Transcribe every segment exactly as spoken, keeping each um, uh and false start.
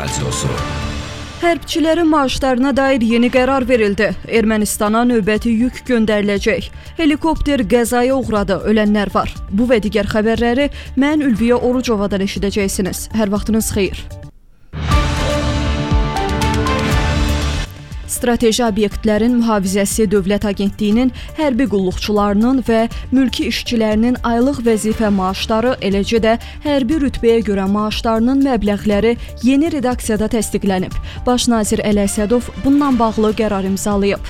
Radyosu. Hərbçilərin maaşlarına dair yeni qərar verildi. Ermənistana növbəti yük göndəriləcək. Helikopter qəzaya uğradı, ölənlər var. Bu və digər xəbərləri mən Ülviyə Orucovadan eşidəcəksiniz. Hər vaxtınız xeyir. Strateji obyektlərin mühafizəsi Dövlət Agentliyinin hərbi qulluqçularının və mülki işçilərinin aylıq vəzifə maaşları, eləcə də hərbi rütbəyə görə maaşlarının məbləğləri yeni redaksiyada təsdiqlənib. Baş nazir Əli Əsədov bununla bağlı qərar imzalayıb.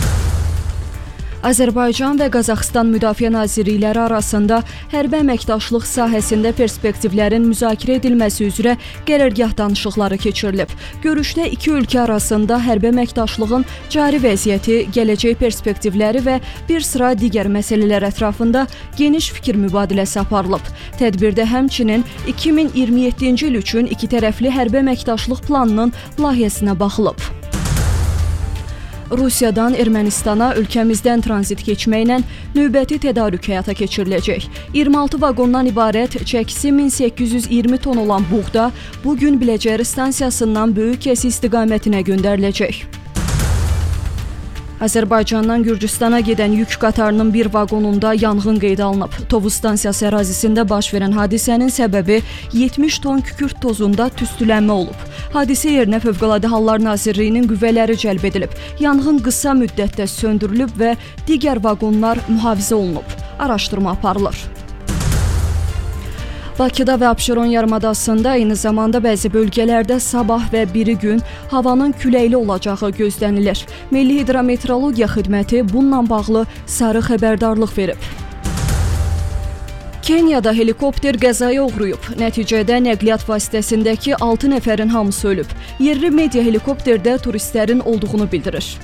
Azərbaycan və Qazaxıstan Müdafiə Nazirlikləri arasında hərbi əməkdaşlıq sahəsində perspektivlərin müzakirə edilməsi üzrə qərargah danışıqları keçirilib. Görüşdə iki ölkə arasında hərbi əməkdaşlığın cari vəziyyəti, gələcək perspektivləri və bir sıra digər məsələlər ətrafında geniş fikir mübadiləsi aparılıb. Tədbirdə həmçinin iki min iyirmi yeddinci il üçün iki tərəfli hərbi əməkdaşlıq planının layihəsinə baxılıb. Rusiyadan Ermənistana ölkəmizdən tranzit keçməklə növbəti tədarük həyata keçiriləcək. iyirmi altı vaqondan ibarət çəkisi min səkkiz yüz iyirmi ton olan buğda bu gün Biləcəri stansiyasından Böyükəsi istiqamətinə göndəriləcək. Azərbaycandan Gürcüstana gedən yük qatarının bir vaqonunda yanğın qeydə alınıb. Tovuz stansiyası ərazisində baş verən hadisənin səbəbi yetmiş ton kükürt tozunda tüstülənmə olub. Hadisə yerinə Fövqəladə Hallar Nazirliyinin qüvvələri cəlb edilib. Yanğın qısa müddətdə söndürülüb və digər vaqonlar mühafizə olunub. Araşdırma aparılır. Bakıda və Abşeron yarımadasında eyni zamanda bəzi bölgələrdə sabah və biri gün havanın küləkli olacağı gözlənilir. Milli Hidrometeorologiya Xidməti bununla bağlı sarı xəbərdarlıq verib. Kenyada helikopter qəzaya uğrayıb. Nəticədə nəqliyyat vasitəsindəki altı nəfərin hamısı ölüb. Yerli media helikopterdə turistlərin olduğunu bildirir.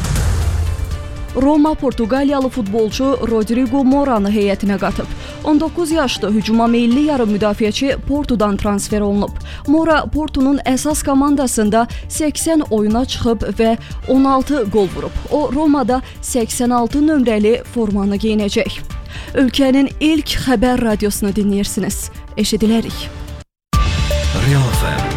Roma Portuqaliyalı futbolçu Rodrigo Mora'nı heyətinə qatıb. on doqquz yaşlı hücuma meyilli yarım müdafiəçi Portudan transfer olunub. Mora Portunun əsas komandasında səksən oyuna çıxıb və on altı gol vurub. O Romada səksən altı nömrəli formanı geyinəcək. Ölkənin ilk xəbər radiosunu dinləyirsiniz. Eşidilərik. Real F M